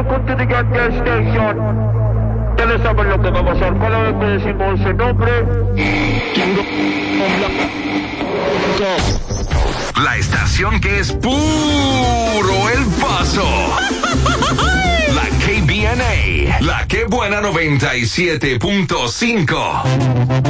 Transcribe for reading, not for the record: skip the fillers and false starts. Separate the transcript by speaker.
Speaker 1: welcome to the Gas Station. Ustedes saben lo que va a pasar cada vez que decimos ese nombre.
Speaker 2: La estación que es puro El Paso. La KBNA. La Que Buena 97.5.